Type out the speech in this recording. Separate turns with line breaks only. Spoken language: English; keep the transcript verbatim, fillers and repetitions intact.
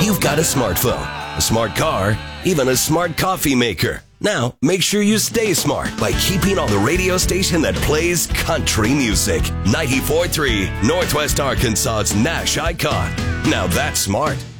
you've got a smartphone, a smart car, even a smart coffee maker. Now, make sure you stay smart by keeping on the radio station that plays country music. ninety-four point three, Northwest Arkansas's Nash icon. Now that's smart.